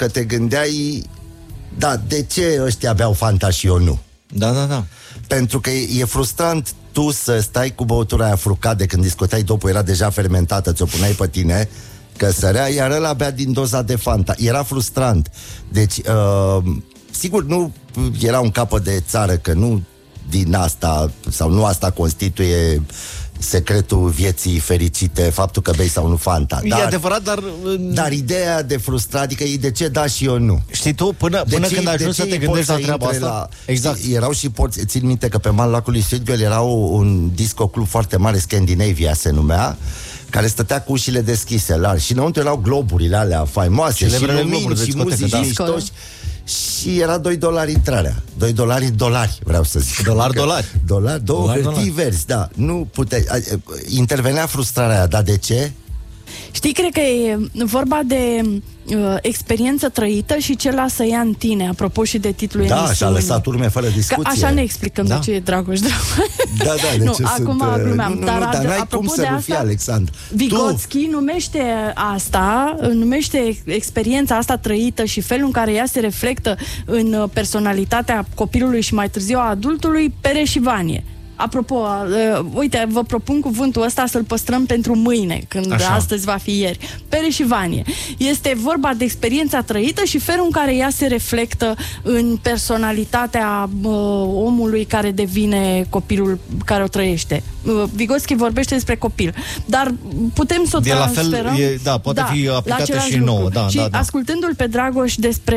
că te gândeai, da, de ce ăștia aveau Fanta și eu nu? Da. Pentru că e frustrant tu să stai cu băutura aia frucade când discutai dopul, era deja fermentată, ți-o puneai pe tine, că sărea, iar ăla bea din doza de Fanta. Era frustrant. Deci, sigur, nu era un capăt de țară, că nu din asta, sau nu asta constituie secretul vieții fericite, faptul că bei sau nu Fanta. E adevărat, dar ideea de frustrare, adică e de ce da și eu nu. Știi tu, până când ajungi să te gândești la treaba asta, exact. Erau și porți, țin minte că pe malul lacului Sudbiel era un disco club foarte mare, Scandinavia se numea, care stătea cu ușile deschise largi și înăuntru erau globurile alea faimoase și lumini și muzici miștoși. Și era $2 intrarea. $2, vreau să zic. Două hârtii verzi, da. Nu puteai. Intervenea frustrarea aia, dar de ce? Știi, cred că e vorba de experiență trăită și ce lasă ea în tine, apropo și de titlul emisiunii. Da, și-a lăsat urme fără discuție. Că așa ne explicăm de ce e Dragoș. Da, de nu, ce acum glumeam. Dar n-ai cum să nu fii, Alexandru. Vygotsky numește asta, numește experiența asta trăită și felul în care ea se reflectă în personalitatea copilului și mai târziu a adultului, pereșivanie. Apropo, uite, vă propun cuvântul ăsta să-l păstrăm pentru mâine, când astăzi va fi ieri. Pereșivanie. Este vorba de experiența trăită și felul în care ea se reflectă în personalitatea omului care devine copilul care o trăiește. Vygotsky vorbește despre copil, dar putem să o transferăm. Poate fi aplicată și nouă. Și ascultându-l pe Dragoș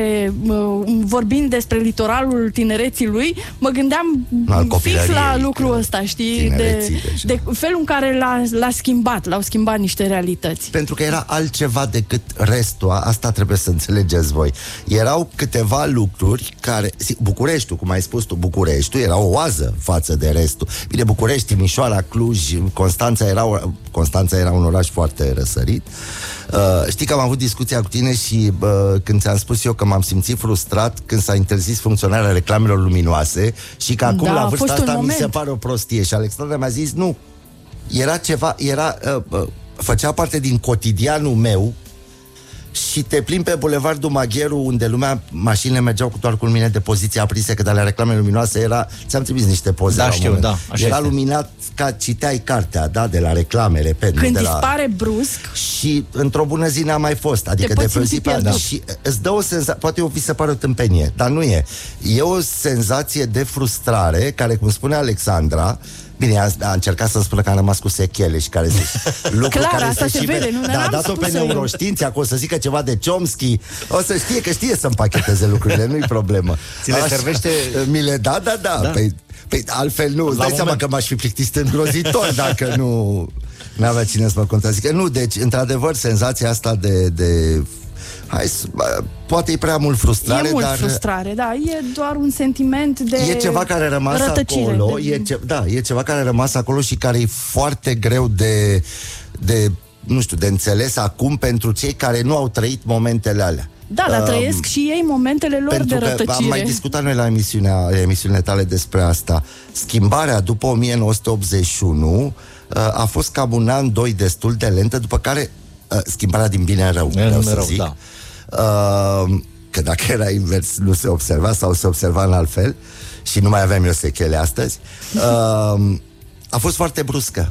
vorbind despre litoralul tinereții lui, mă gândeam fix la lucrul ăsta, știi? De felul în care l-au schimbat niște realități. Pentru că era altceva decât restul. Asta trebuie să înțelegeți voi. Erau câteva lucruri care... Bucureștiul, cum ai spus tu, Bucureștiul era o oază față de restul. Bine, București, Timișoara, Cluj, Constanța era un oraș foarte răsărit. Știi că am avut discuția cu tine și când ți-am spus eu că m-am simțit frustrat când s-a interzis funcționarea reclamelor luminoase și că acum la vârsta asta mi se pare o prostie. Și Alexandra mi-a zis, nu, era ceva, făcea parte din cotidianul meu. Și te plimbi pe Bulevardul Magheru, unde mașinile mergeau doar cu lumine de poziție aprinse, că de la reclame luminoase ți-am trimis niște poze. Da, știu, da. Era luminat ca citeai cartea, da, de la reclame, când dispare brusc. Și într-o bună zi n-a mai fost. Adică de pe o zi pe și îți dă o senzație, poate vi se pare o tâmpenie, dar nu e. E o senzație de frustrare, care, cum spune Alexandra, bine, a încercat să spună că am rămas cu sechele și care lucruri care asta se vede, nu a dat-o pe neuroștiințe, acum o să zică ceva de Chomsky, o să știe că știe să împacheteze lucrurile, nu-i problemă. Ți le servește? Mi le da. Păi altfel nu, îți dai seama că m-aș fi plictisit îngrozitor dacă nu n-avea cine să mă contrazică. Nu, deci, într-adevăr, senzația asta de poate e prea mult frustrare, frustrare, da, e doar un sentiment de e ceva care a rămas acolo, e ceva care a rămas acolo și care e foarte greu de nu știu, de înțeles acum pentru cei care nu au trăit momentele alea. Da, dar trăiesc și ei momentele lor de rătăcire. Am mai discutat noi la emisiunile tale despre asta. Schimbarea după 1981 a fost cam un an, doi destul de lentă, după care schimbarea din bine în rău, vreau să zic. Da. Că dacă era invers nu se observa sau se observa în alt fel și nu mai aveam eu sechele astăzi. A fost foarte bruscă.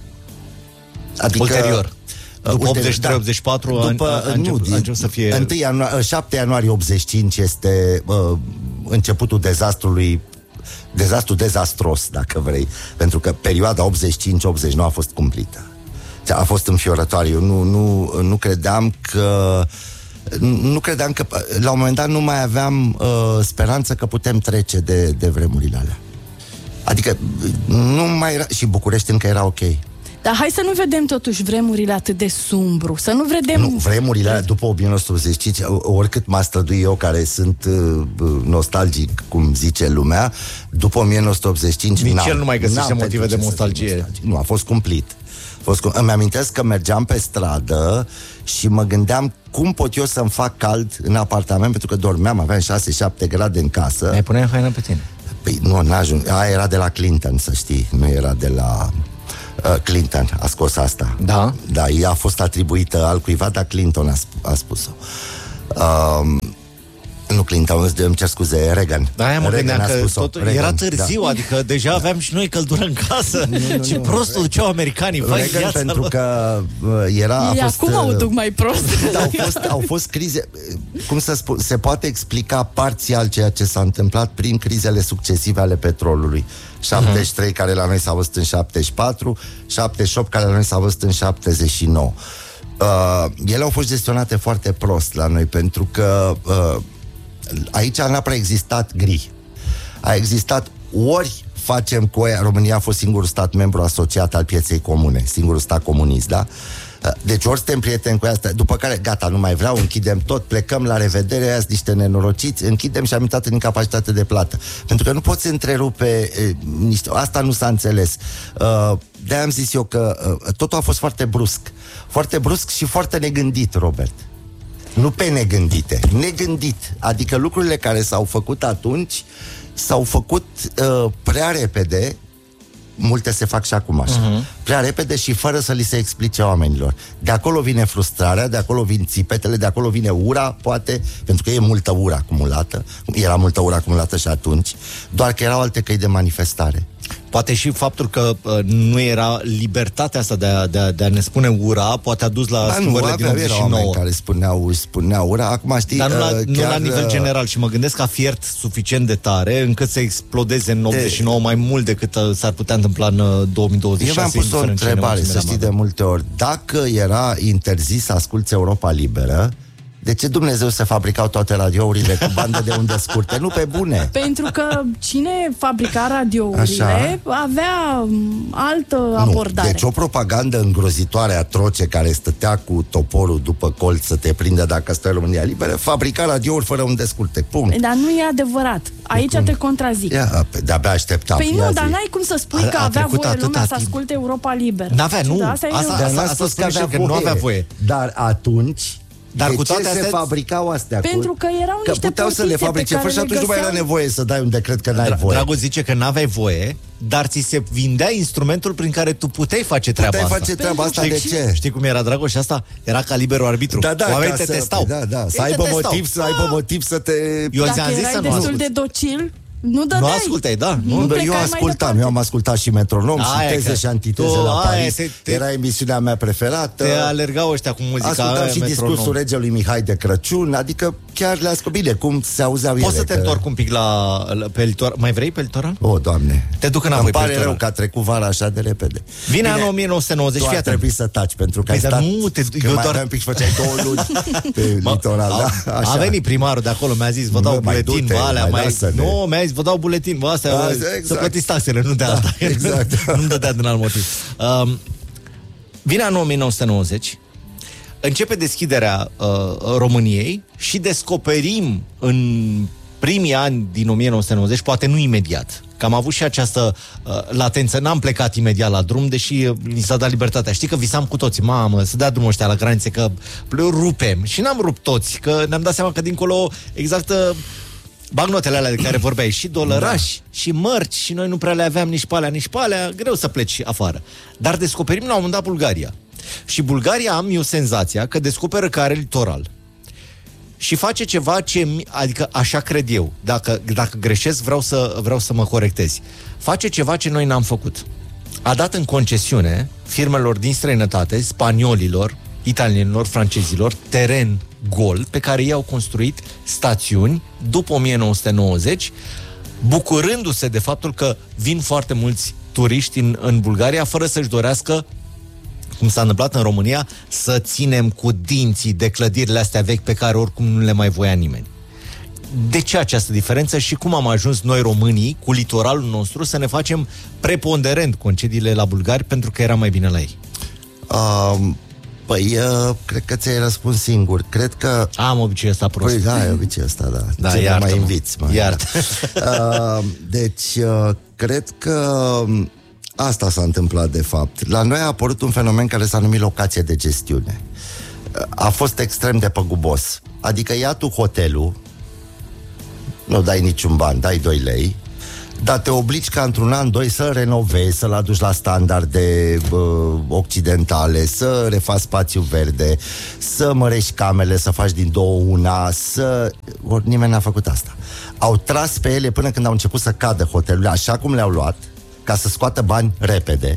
Adică ulterior, după 83-84 încep să fie 7 ianuarie 85 este începutul dezastros, dacă vrei, pentru că perioada 85-89 a fost cumplită. A fost înfiorătoare. Eu nu credeam că la un moment dat nu mai aveam speranță că putem trece de vremurile alea. Adică nu mai era, și București încă era ok. Dar hai să nu vedem totuși vremurile atât de sumbru. Să nu vedem... Nu, vremurile alea după 1985, oricât m-a străduit eu, care sunt nostalgic, cum zice lumea, după 1985 nici el nu mai găsește motive de nostalgie. Nu, a fost cumplit. Îmi amintesc că mergeam pe stradă și mă gândeam cum pot eu să-mi fac cald în apartament, pentru că dormeam, aveam 6-7 grade în casă. Mai puneai haină pe tine? Păi nu, n-ajung. Aia era de la Clinton, să știi. Nu era de la... Clinton a scos asta. Da? Da, ea a fost atribuită altcuiva, dar Clinton a spus-o. Nu Clinton, îmi cer scuze, Reagan. Da, mă gândeam că totul Reagan, era târziu, da. Adică deja aveam și noi căldură în casă. Ce prost o duceau americanii. Reagan, pentru că a fost... Acum o duc mai prost. Au fost crize, cum să spun, se poate explica parțial ceea ce s-a întâmplat prin crizele succesive ale petrolului. 73, care la noi s-a văzut în 74, 78, care la noi s-a văzut în 79. Ele au fost gestionate foarte prost la noi, pentru că aici n-a prea existat gri. A existat ori facem cu aia. România a fost singurul stat membru asociat al pieței comune, singurul stat comunist, da? Deci ori suntem prieteni cu asta, după care gata, nu mai vreau, închidem tot, plecăm, la revedere, aia niște nenorociți, închidem și am intrat în incapacitate de plată. Pentru că nu poți întrerupe asta nu s-a înțeles. De-aia am zis eu că totul a fost foarte brusc și foarte negândit, Robert. Nu pe negândite, negândit. Adică lucrurile care s-au făcut atunci s-au făcut prea repede. Multe se fac și acum așa. Prea repede și fără să li se explice oamenilor. De acolo vine frustrarea, de acolo vin țipetele, de acolo vine ura, poate, pentru că e multă ură acumulată. Era multă ură acumulată și atunci, doar că erau alte căi de manifestare. Poate și faptul că nu era libertatea asta de a ne spune ura, poate a dus la schimbările din 89. Erau oameni care spuneau ura, acum știi... Dar nu la nivel general, și mă gândesc că a fiert suficient de tare încât să explodeze în 89 mai mult decât s-ar putea întâmpla în 2026. Eu mi-am pus o întrebare, să știi, de multe ori. Dacă era interzis să asculți Europa Liberă, de ce Dumnezeu se fabricau toate radiourile cu bandă de undă scurte? Nu pe bune. Pentru că cine fabrica radiourile avea altă abordare. Deci o propagandă îngrozitoare, atroce, care stătea cu toporul după colț să te prindă dacă stai România Liberă, fabrica radiouri fără unde scurte. Punct. Dar nu e adevărat. Aici te contrazic. De-abia așteptam. Păi nu, dar n-ai cum să spui că avea voie lumea să asculte Europa Liberă. N-avea, nu. Asta spune și că nu avea voie. Dar atunci... Dar de cu toate ce astea... se fabricau astea? Pentru că erau niște că puteau să le fabrice și atunci nu mai era nevoie să dai un decret că n-ai voie. Dragoț zice că n-aveai voie, dar ți se vindea instrumentul prin care tu puteai face treaba asta. De ce? Știi cum era, Dragoț? Și asta era ca liberul arbitru. Oamenii te testau. Să aibă motiv să te... Eu ți-am zis să nu asculti. Destul de docil, nu dădeai. Nu ascultai, da. Eu am ascultat și Metronom și Teze și Antiteze la Paris. Era emisiunea mea preferată. Te alergau ăștia cu muzica. Ascultam și discursul regelui Mihai de Crăciun. Adică chiar le ascult bine cum se auzeau ele. Poți să te întorc un pic pe litoral? Mai vrei pe litoral? O, Doamne. Te duc înapoi pe litoral. Îmi pare rău că a trecut vara așa de repede. Vine anul 1990. Tu ar trebui să taci, pentru că ai stat... Eu doar un pic și făceai 2 luni pe litoral. A venit primarul de acolo, mi-a zis, vă dau buletin, nu, mi-a zis, vă dau buletin, asta să plătiți taxele, nu de asta. Exact. Nu-mi dădea din alt motiv. Vine anul 1990, începe deschiderea României și descoperim în primii ani din 1990, poate nu imediat, că am avut și această latență, n-am plecat imediat la drum, deși ni s-a dat libertatea. Știi că visam cu toții, mamă, să dea drumul ăștia la granițe, că rupem. Și n-am rupt toți, că ne-am dat seama că dincolo exact... bancnotele alea de care vorbeai, și dolărași, și mărci, și noi nu prea le aveam nici pe alea, greu să pleci afară. Dar descoperim la un moment dat Bulgaria. Și Bulgaria, am eu senzația că descoperă că are litoral. Și face ceva adică așa cred eu, dacă greșesc vreau să mă corectezi. Face ceva ce noi n-am făcut. A dat în concesiune firmelor din străinătate, spaniolilor, italienilor, francezilor, teren gol pe care ei au construit stațiuni după 1990, bucurându-se de faptul că vin foarte mulți turiști în Bulgaria, fără să-și dorească, cum s-a întâmplat în România, să ținem cu dinții de clădirile astea vechi pe care oricum nu le mai voia nimeni. De ce această diferență și cum am ajuns noi românii cu litoralul nostru să ne facem preponderent concediile la bulgari pentru că era mai bine la ei? Păi, cred că ți-ai răspuns singur. Cred că... Am obiceiul ăsta prost. Păi, da, e obiceiul ăsta, da. Da, iartă-mă. Mai inviți, mă. Iartă. Deci, cred că asta s-a întâmplat, de fapt. La noi a apărut un fenomen care s-a numit locație de gestiune. A fost extrem de păgubos. Adică ia tu hotelul, nu dai niciun ban, dai 2 lei, Dar te obligi ca într-un an, doi să renovezi, să-l aduci la standarde occidentale, să refaci spațiu verde, să mărești camerele, să faci din două una, Ori nimeni n-a făcut asta. Au tras pe ele până când au început să cadă hotelurile, așa cum le-au luat, ca să scoată bani repede.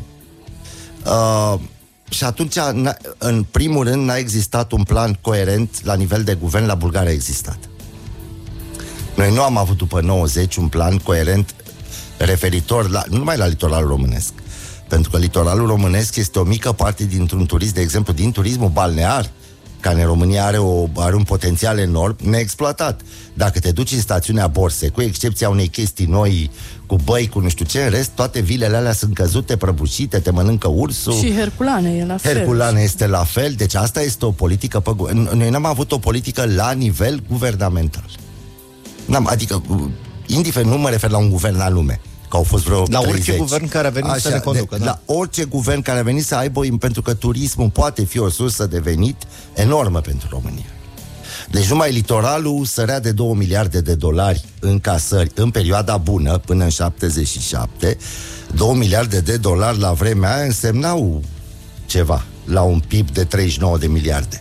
Și atunci, în primul rând, n-a existat un plan coerent la nivel de guvern. La Bulgaria a existat. Noi nu am avut după 90 un plan coerent referitor nu numai la litoralul românesc, pentru că litoralul românesc este o mică parte dintr-un turism, de exemplu, din turismul balnear, care în România are un potențial enorm neexploatat. Dacă te duci în stațiunea Borse, cu excepția unei chestii noi, cu băi, cu nu știu ce, în rest, toate vilele alea sunt căzute, prăbușite, te mănâncă ursul. Și Herculane e la fel. Herculane este la fel, deci asta este o politică noi n-am avut o politică la nivel guvernamental. Adică, indiferent, nu mă refer la un guvern la lume, că au fost vreo la 30. orice guvern care a venit să ne conducă, la orice guvern care a venit să aibă, pentru că turismul poate fi o sursă de venit enormă pentru România. Deci numai litoralul sărea de 2 miliarde de dolari în casări în perioada bună, până în 77. 2 miliarde de dolari la vremea aia însemnau ceva, la un PIB de 39 de miliarde.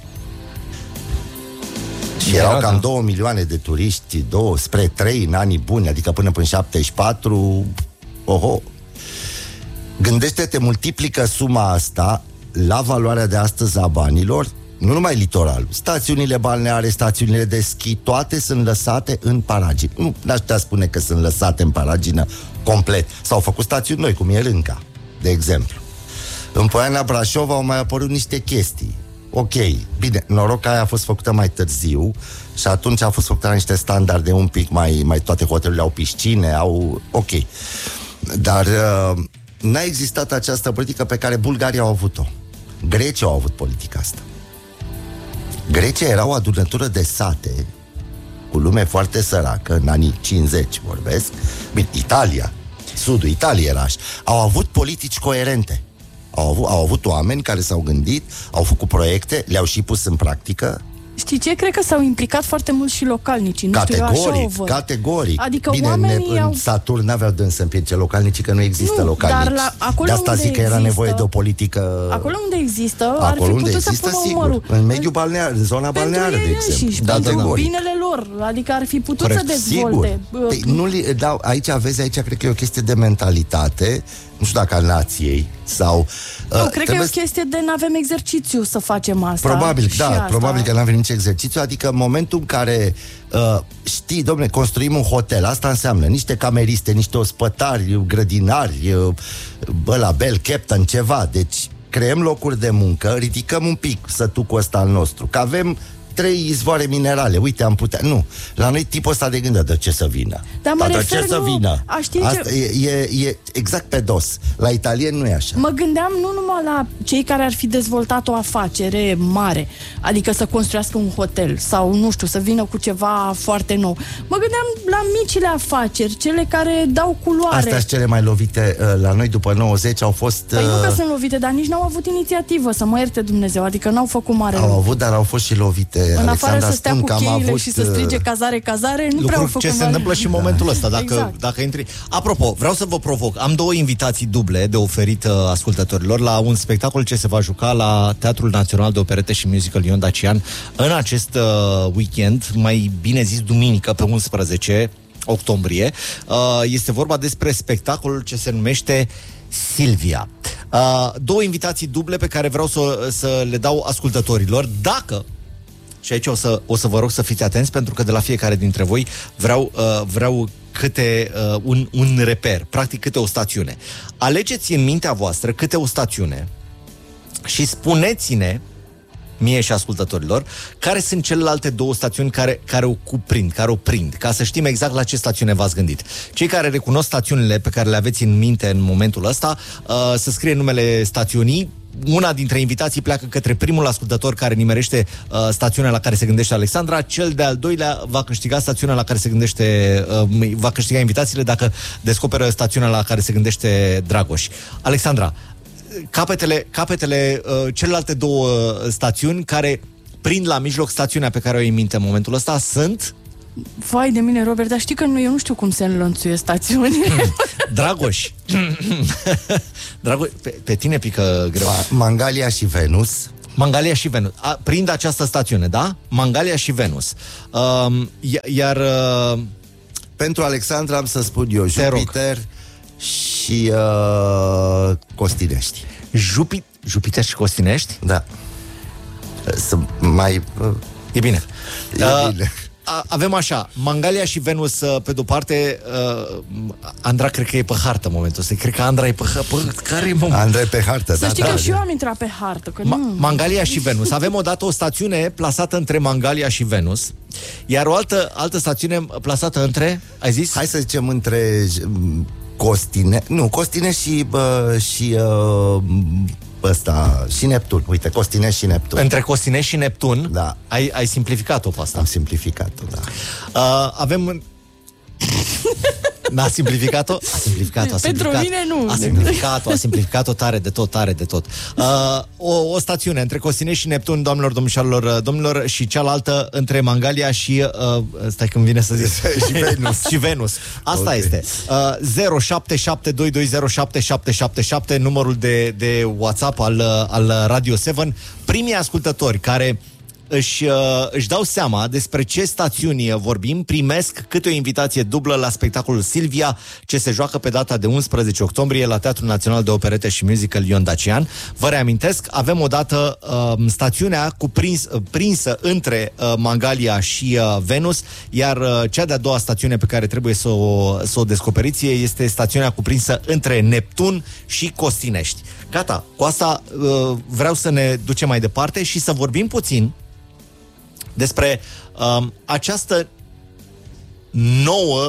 Și erau cam 2 milioane de turiști, 2 spre 3 în anii buni, adică până în 74. Oho! Gândește-te, multiplică suma asta la valoarea de astăzi a banilor, nu numai litoralul, stațiunile balneare, stațiunile de schi, toate sunt lăsate în paragină. Nu aș putea spune că sunt lăsate în paragină complet. S-au făcut stațiuni noi, cum e Rânca, de exemplu. În Poiana Brașov au mai apărut niște chestii. Ok, bine, noroc că aia a fost făcută mai târziu și atunci a fost făcută la niște standarde un pic mai toate hotelurile au piscine, ok. Dar n-a existat această politică pe care Bulgaria au avut-o. Grecia au avut politica asta. Grecia era o adunătură de sate cu lume foarte săracă, în anii 50 vorbesc. Bine, Italia, sudul Italiei era așa. Au avut politici coerente. Au avut oameni care s-au gândit, au făcut proiecte, le-au și pus în practică. Știi ce? Cred că s-au implicat foarte mult și localnicii. Categoric. Adică bine, în Saturn n-aveau dâns să împiedice localnicii, că nu există localnici. De asta zic că era nevoie de o politică. Acolo unde există, ar fi putut să pună umărul. În mediul balnear, în zona balneară, de exemplu. Pentru binele lor. Adică ar fi putut să dezvolte. Aici cred că e o chestie de mentalitate, nu știu dacă a nației sau... cred că e o chestie de n-avem exercițiu să facem asta. Probabil că n-avem nici exercițiu. Adică în momentul în care știi, dom'le, construim un hotel, asta înseamnă niște cameriste, niște ospătari, grădinari, bel, captain, ceva. Deci creăm locuri de muncă, ridicăm un pic sătucul ăsta al nostru, că avem 3 izvoare minerale, uite, am putea... Nu, la noi tipul ăsta de gândă, de ce să vină? Dar să vină? Asta e exact pe dos. La italieni nu e așa. Mă gândeam nu numai la cei care ar fi dezvoltat o afacere mare, adică să construiască un hotel sau, nu știu, să vină cu ceva foarte nou. Mă gândeam la micile afaceri, cele care dau culoare. Astea sunt cele mai lovite la noi după 90, au fost... Păi nu că sunt lovite, dar nici n-au avut inițiativă, să mă ierte Dumnezeu, adică n-au făcut mare lucru. Au avut, dar au fost și lovite. În afară să stea cu cheile și să strige cazare, nu prea au făcut ce se întâmplă și în momentul ăsta, dacă intri. Apropo, vreau să vă provoc. Am 2 invitații duble de oferit ascultătorilor la un spectacol ce se va juca la Teatrul Național de Operete și Musical Ion Dacian în acest weekend, mai bine zis duminică, pe 11 octombrie. Este vorba despre spectacolul ce se numește Silvia. 2 invitații duble pe care vreau să le dau ascultătorilor. Dacă, și aici o să vă rog să fiți atenți, pentru că de la fiecare dintre voi vreau câte un reper, practic câte o stațiune. Alegeți în mintea voastră câte o stațiune și spuneți-ne mie și ascultătorilor care sunt celelalte 2 stațiuni care o cuprind, care o prind, ca să știm exact la ce stațiune v-ați gândit. Cei care recunosc stațiunile pe care le aveți în minte în momentul ăsta, să scrie numele stațiunii. Una dintre invitații pleacă către primul ascultător care nimerește stațiunea la care se gândește Alexandra. Cel de-al doilea va câștiga stațiunea la care se gândește, va câștiga invitațiile dacă descoperă stațiunea la care se gândește Dragoș. Alexandra, capetele celelalte 2 stațiuni care prind la mijloc stațiunea pe care o ai în minte în momentul ăsta sunt... Vai de mine, Robert, dar știi că eu nu știu cum se înlănțuie stațiunile. Dragoș. Dragoș, pe tine pică greu. Mangalia și Venus. Mangalia și Venus. Prind această stațiune, da? Mangalia și Venus. Iar... Pentru Alexandra am să spun eu Jupiter și Costinești. Jupiter și Costinești? Da. Sunt mai... E bine. E bine. Avem așa, Mangalia și Venus pe de-o parte. Andra cred că e pe hartă în momentul ăsta. Cred că Andra e pe care e Andra e pe hartă, Să știi că și eu am intrat pe hartă, că Mangalia și Venus. Avem odată o stațiune plasată între Mangalia și Venus, iar o altă stațiune plasată între, ai zis? Hai să zicem între Costine și ăsta, și Neptun. Uite, Costinești și Neptun. Între Costinești și Neptun. Da. Ai simplificat-o pe asta. Am simplificat-o, da. Avem... N-a simplificat-o? A simplificat-o. Pentru mine nu. A simplificat-o tare de tot. O stațiune între Costinești și Neptun, doamnelor, domnilor, și cealaltă între Mangalia și stai că îmi vine să zic și Venus. Asta este. 0772207777, numărul de WhatsApp al Radio 7. Primii ascultători care își dau seama despre ce stațiuni vorbim, primesc câte o invitație dublă la spectacolul Silvia, ce se joacă pe data de 11 octombrie la Teatrul Național de Operete și Musical Ion Dacian. Vă reamintesc, avem odată stațiunea prinsă între Mangalia și Venus, iar cea de-a doua stațiune pe care trebuie să o descoperiți este stațiunea cuprinsă între Neptun și Costinești. Gata, cu asta vreau să ne ducem mai departe și să vorbim puțin despre această nouă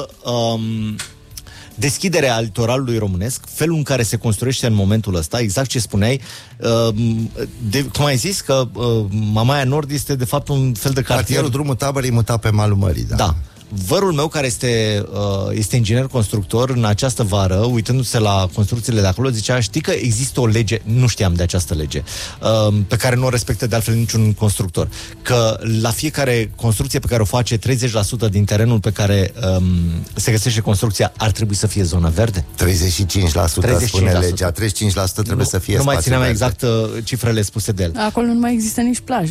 deschidere a litoralului românesc, felul în care se construiește în momentul ăsta, exact ce spuneai, cum ai zis, că Mamaia Nord este de fapt un fel de cartierul Drumul Tabărei mutat pe malul mării, da. Da. Vărul meu, care este inginer constructor, în această vară, uitându-se la construcțiile de acolo, zicea, știi că există o lege, nu știam de această lege, pe care nu o respectă de altfel niciun constructor, că la fiecare construcție pe care o face, 30% din terenul pe care se găsește construcția ar trebui să fie zonă verde? 35% spune legea, 35% trebuie să fie spațiu verde. Nu mai țineam exact cifrele spuse de el. Acolo nu mai există nici plajă.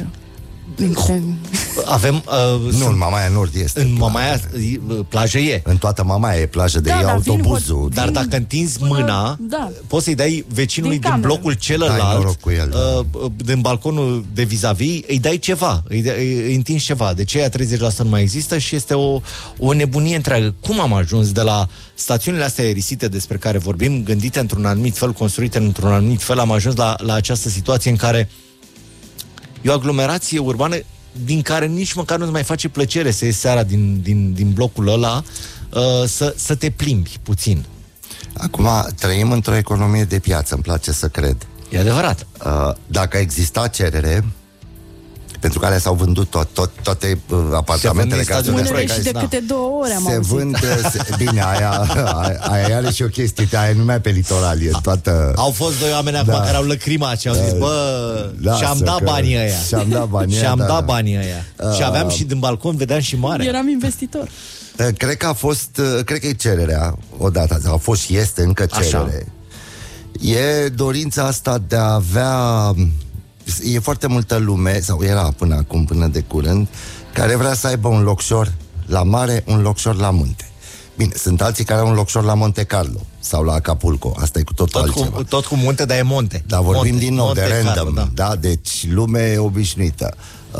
Avem... nu, în Mamaia Nord este. În Mamaia plajă e. În toată Mamaia e plajă, de autobuzul. Dar dacă întinzi mâna, poți să-i dai vecinului din blocul celălalt, din balconul de vis-a-vis, îi dai ceva, îi întingi ceva. De ce aia 30% nu mai există și este o nebunie întreagă. Cum am ajuns de la stațiunile astea aerisite despre care vorbim, gândite într-un anumit fel, construite într-un anumit fel, am ajuns la această situație în care e o aglomerație urbană din care nici măcar nu-ți mai face plăcere să ieși seara din blocul ăla, să te plimbi puțin. Acum trăim într-o economie de piață, îmi place să cred. E adevărat. Dacă exista cerere, pentru care s-au vândut toate apartamentele care și de câte 2 ore am auzit. Vând, bine, aia are și o chestie, aia nu mai pe litoral, e toată... Au fost 2 oameni acum care au lăcrimat și au zis, și-am dat banii ăia. Și-am dat banii ăia. Și aveam și din balcon, vedeam și mare. Eram investitor. Cred că cred că e cererea, odată, a fost și este încă cerere. Așa. E dorința asta de a avea... E foarte multă lume, sau era până de curând, care vrea să aibă un locșor la mare, un locșor la munte. Bine, sunt alții care au un locșor la Monte Carlo sau la Acapulco, asta e cu totul altceva. Tot cu munte, dar e monte. Dar vorbim din nou Monte de random, Carlo, da? Deci lume obișnuită,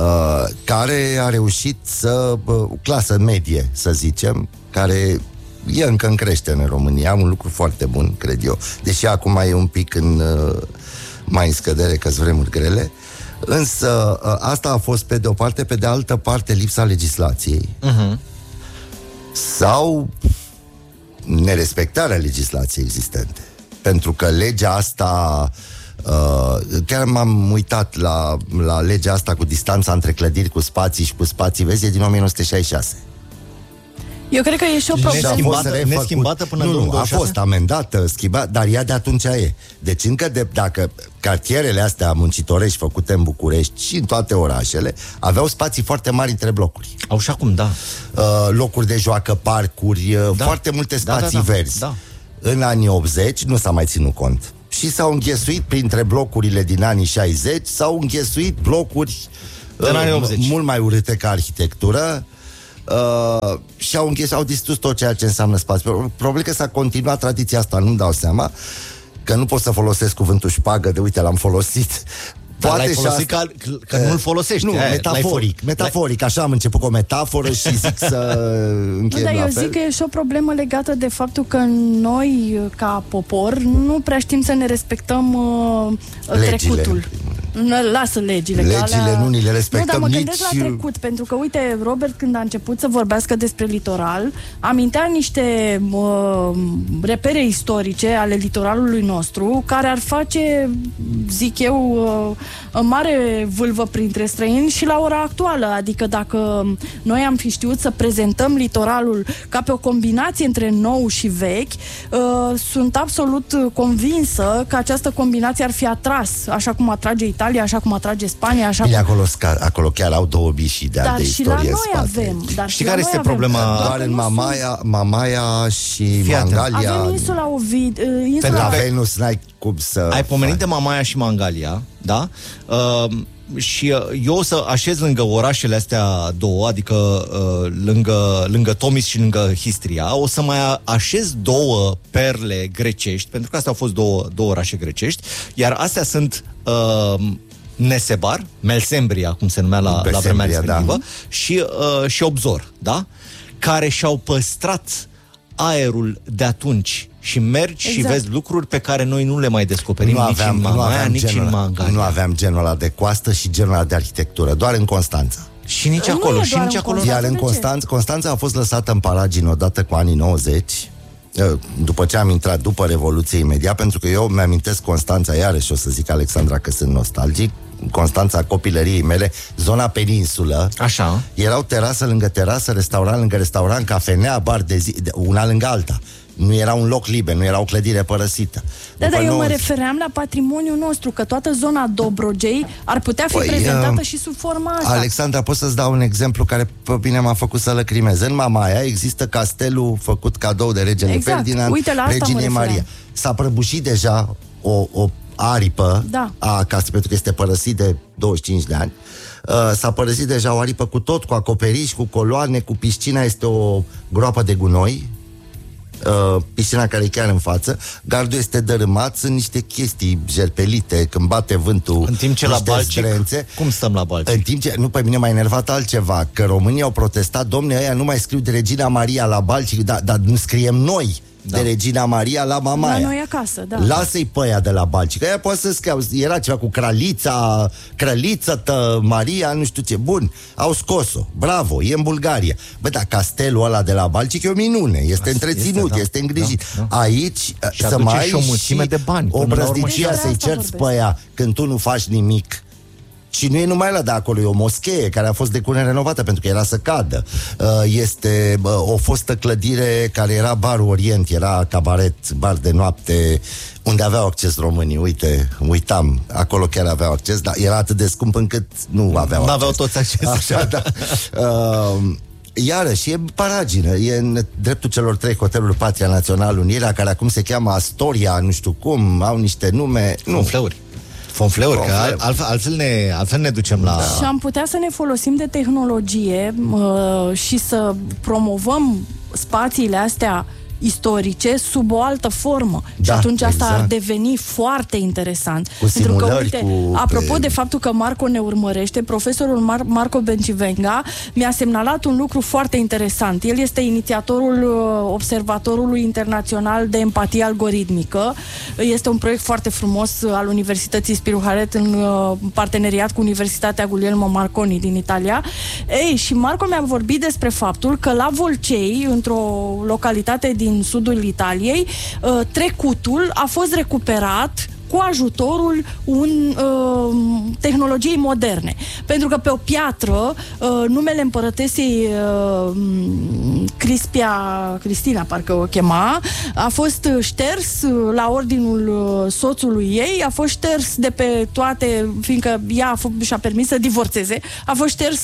care a reușit clasă medie, să zicem, care e încă în creștere în România, un lucru foarte bun, cred eu, deși acum e un pic mai în scădere, că-s vremuri grele. Însă asta a fost pe de o parte, pe de altă parte lipsa legislației sau nerespectarea legislației existente. Pentru că legea asta, chiar m-am uitat la legea asta cu distanța între clădiri cu spații și cu spații vezi, e din 1966. Eu cred că e și o problemă. Neschimbată până în 2026? A fost amendată, schimbată, dar ea de atunci e. Deci încă dacă cartierele astea muncitorești făcute în București și în toate orașele aveau spații foarte mari între blocuri. Au și acum, da. Locuri de joacă, parcuri, foarte multe spații verzi. Da. În anii 80 nu s-a mai ținut cont. Și s-au înghesuit printre blocurile din anii 60, s-au înghesuit blocuri în anii 80. Mult mai urâte ca arhitectură. Și au distrus tot ceea ce înseamnă spațiu. Probabil că s-a continuat tradiția asta, nu-mi dau seama, că nu pot să folosesc cuvântul șpagă, de uite, l-am folosit. Dar l-ai folosit că nu-l folosești. Nu, metaforic, așa am început cu o metaforă și zic să încheiem dar la eu fel. zic că e și o problemă legată de faptul că noi, ca popor, nu prea știm să ne respectăm trecutul. Lasă legile. Legile nu ni le respectăm dar mă nici... gândesc la trecut, pentru că, uite, Robert, când a început să vorbească despre litoral, amintea niște repere istorice ale litoralului nostru, care ar face, zic eu, mare vâlvă printre străini și la ora actuală. Adică dacă noi am fi știut să prezentăm litoralul ca pe o combinație între nou și vechi, sunt absolut convinsă că această combinație ar fi atras, așa cum atrage Italia, așa cum atrage Spania, așa bine, cum... acolo chiar au 2 bișii de dar de și istorie la noi în spate. avem. Dar știi care este problema? Doar în Mamaia și Mangalia. Avem insula Ovid, Pentru Venus n-ai cum să... Ai pomenit de Mamaia și Mangalia, da? Și eu o să așez lângă orașele astea două, adică lângă Tomis și lângă Histria, o să mai așez 2 perle grecești, pentru că astea au fost două orașe grecești, iar astea sunt Nesebar, Melsembria, cum se numea la vremea respectivă, da. și Obzor, da? Care și-au păstrat aerul de atunci și mergi și vezi lucruri pe care noi nu le mai descoperim nici în Mamaia, nici în Mangalia. Nu aveam genul ăla de coastă și genul ăla de arhitectură, doar în Constanța. Și nici acolo, și nici acolo. Iar în Constanța a fost lăsată în paragine odată cu anii 90, după ce am intrat, după Revoluție imediat, pentru că eu mi-amintesc Constanța, iarăși o să zic, Alexandra, că sunt nostalgic, Constanța copilăriei mele, zona peninsulă. Așa. Erau terasă lângă terasă, restaurant lângă restaurant, cafenea, bar de zi, una lângă alta. Nu era un loc liber, nu era o clădire părăsită. Da, dar eu mă refeream la patrimoniul nostru, că toată zona Dobrogei ar putea fi prezentată și sub forma asta. Alexandra, pot să-ți dau un exemplu care pe bine m-a făcut să lăcrimez. În Mamaia există castelul făcut cadou de regele Ferdinand, reginei Maria. S-a prăbușit deja o aripă a casei, pentru că este părăsit de 25 de ani. S-a părăsit deja o aripă cu tot, cu acoperiș, cu coloane, cu piscina, este o groapă de gunoi. Piscina care e chiar în față, gardul este dărâmat, sunt niște chestii jerpelite când bate vântul. În timp ce la Balcic, cum stăm la Balcic? În timp ce, nu, pe mine m-a enervat altceva, că românii au protestat, domne, ăia nu mai scriu de Regina Maria la Balcic, dar nu scriem noi de Regina Maria la Mamaia. La noi acasă, da. Lasă-i pe aia de la Balcic. Aia poate să scriau, era ceva cu Crăliță, Maria, nu știu ce. Bun, au scos-o. Bravo, e în Bulgaria. Bă, dar castelul ăla de la Balcic e o minune. Este întreținut, este îngrijit. Da. Aici, și să mai ai și o mulțime de bani. O brăznicie să-i cerți pe aia când tu nu faci nimic. Și nu e numai la de acolo, e o moschee care a fost de curând renovată pentru că era să cadă. Este o fostă clădire care era Barul Orient, era cabaret, bar de noapte, unde aveau acces românii. Uite, uitam, acolo chiar aveau acces, dar era atât de scump încât nu aveau acces. Nu aveau toți acces. Așa, da. Iarăși, e paragină, e în dreptul celor 3 hoteluri Patria Națională Unirea, care acum se cheamă Astoria, nu știu cum, au niște nume. Fonfleuri, că altfel ne ducem la... Și am putea să ne folosim de tehnologie și să promovăm spațiile astea istorice sub o altă formă. Și atunci asta ar deveni foarte interesant. Pentru că, uite, apropo de faptul că Marco ne urmărește, profesorul Marco Bencivenga mi-a semnalat un lucru foarte interesant. El este inițiatorul Observatorului Internațional de Empatie Algoritmică. Este un proiect foarte frumos al Universității Spiru Haret în parteneriat cu Universitatea Guglielmo Marconi din Italia. Ei, și Marco mi-a vorbit despre faptul că la Volcei, într-o localitate din sudul Italiei, trecutul a fost recuperat cu ajutorul tehnologiei moderne. Pentru că pe o piatră numele împărătesei Cristina, parcă o chema, a fost șters la ordinul soțului ei, a fost șters de pe toate, fiindcă ea și-a permis să divorțeze, a fost șters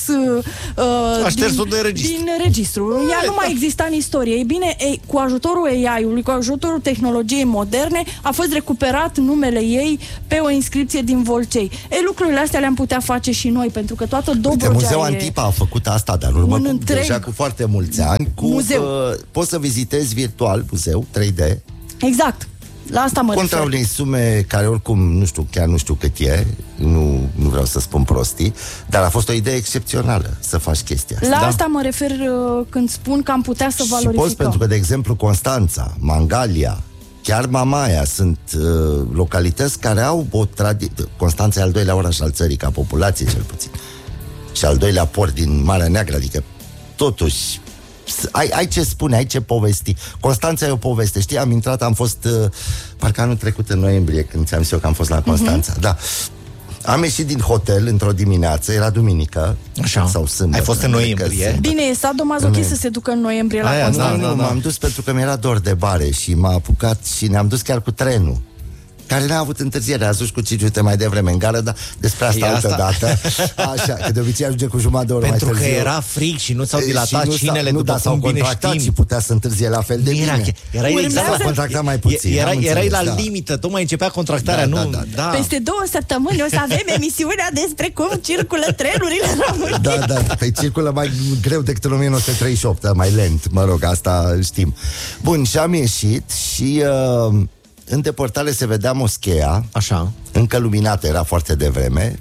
din registru. Ea nu mai exista în istorie. Ei bine, cu ajutorul AI-ului, cu ajutorul tehnologiei moderne, a fost recuperat numele ei pe o inscripție din Volcei. Lucrurile astea le-am putea face și noi, pentru că toată Dobrogea Muzeul Antipa a făcut asta, dar în urmă deja cu foarte mulți ani. Poți să vizitezi virtual muzeu 3D. Exact. La asta mă refer. Contra unei sume care oricum nu știu cât e, nu vreau să spun prostii, dar a fost o idee excepțională să faci chestia asta. La asta mă refer când spun că am putea să valorificăm. Și poți, pentru că, de exemplu, Constanța, Mangalia, chiar Mamaia sunt localități care au o tradiție. Constanța e al doilea oraș al țării, ca populație cel puțin. Și al doilea port din Marea Neagră, adică totuși ai ce spune, ai ce povesti. Constanța e o poveste, știi, am fost parcă anul trecut în noiembrie, când ți-am zis eu că am fost la Constanța. Da. Am ieșit din hotel într-o dimineață, era duminică. Așa. Sau sâmbătă. Ai fost în noiembrie? Bine, e sadomasochist să se ducă în noiembrie la Constanța. Nu, m-am dus pentru că mi-era dor de bare și m-a apucat și ne-am dus chiar cu trenul, care n-a avut întârziere, a ajuns cu 5 minute mai devreme în gară, dar despre asta altă dată. Așa, că de obicei ajunge cu jumătate de oră pentru mai târziu. Pentru că era frig și nu s-au dilatat cinele după cum bine știm. Și putea să întârzie la fel de bine. Era exact, contractat mai puțin. Erai la limită, tocmai începea contractarea, da. Peste 2 săptămâni o să avem emisiunea despre cum circulă trenurile în România. Da, păi circulă mai greu decât în 1938, mai lent, mă rog, asta știm. Bun, și am ieșit și în depărtare se vedea moscheea. Așa. Încă luminată, era foarte devreme.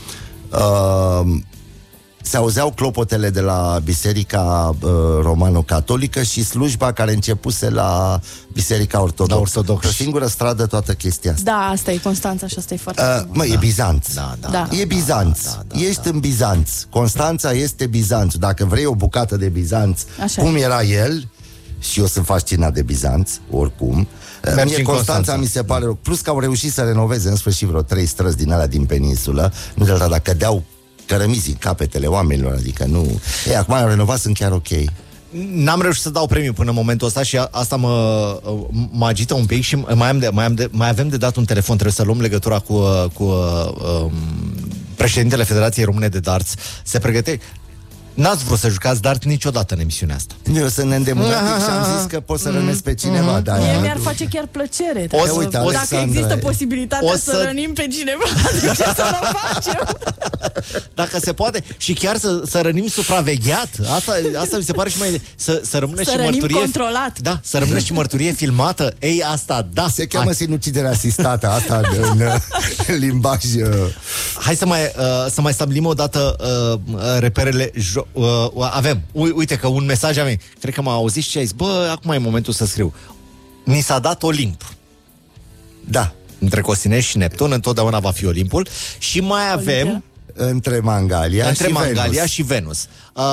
Se auzeau clopotele de la Biserica Romano-Catolică și slujba care începuse la Biserica Ortodoxă. O singură stradă toată chestia asta. Da, asta e Constanța și asta e foarte e Bizanț. Da. E Bizanț. Ești în Bizanț. Constanța este Bizanț. Dacă vrei o bucată de Bizanț, așa, cum era el, și eu sunt fascinat de Bizanț, oricum. Mie Constanța mi se pare, plus că au reușit să renoveze în sfârșit vreo 3 străzi din alea din peninsulă, nu de la dacă dădeau cărămizi în capetele oamenilor, adică nu. Acum au renovat, sunt chiar ok. N-am reușit să dau premiu până în momentul ăsta și asta mă agită un pic și mai avem de dat un telefon, trebuie să luăm legătura cu președintele Federației Române de Darts. Se pregătește. N-ați vrut să jucați dart niciodată în emisiunea asta. Eu să ne îndemânăm și am zis că pot să rănesc pe cineva. Mie mi-ar face chiar plăcere. Dacă există posibilitatea să rănim pe cineva, de ce să nu facem? Dacă se poate. Și chiar să rănim supravegheat. Asta mi se pare și mai... Să rămână și mărturie controlat. Da, să rămână și mărturie filmată. Ei, asta, da. Se cheamă sinucidere asistată. Asta în limbaj. Hai să mai stabilim o dată reperele. Avem, uite că un mesaj a venit. Cred că m-a auzit și a zis, acum e momentul să scriu. Ni s-a dat Olimp. Da. Între Cosinești și Neptun întotdeauna va fi Olimpul. Și mai avem între Mangalia și Venus.